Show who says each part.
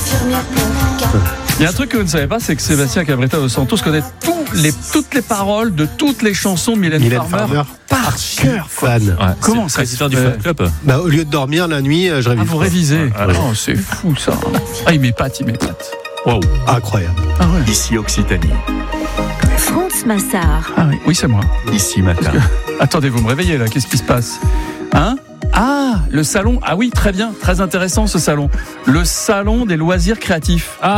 Speaker 1: Il y a un truc que vous ne savez pas, c'est que Sébastien Cabrita dos Santos connaît toutes les paroles de toutes les chansons de Mylène Farmer par cœur.
Speaker 2: Fan.
Speaker 3: Ouais,
Speaker 1: Comment
Speaker 3: c'est
Speaker 1: ça
Speaker 3: président du fan club.
Speaker 2: Au lieu de dormir la nuit, je révise.
Speaker 1: vous révisez.
Speaker 3: Ouais.
Speaker 1: Oh, c'est fou ça. Ah, il m'épate.
Speaker 3: Waouh.
Speaker 2: Incroyable.
Speaker 1: Ah ouais.
Speaker 4: Ici Occitanie,
Speaker 5: France Massard.
Speaker 1: Ah oui, c'est moi.
Speaker 4: ici Matin.
Speaker 1: Attendez, vous me réveillez là, qu'est-ce qui se passe ? Hein ? Ah, le salon. Ah oui, très bien, très intéressant ce salon. Le salon des loisirs créatifs.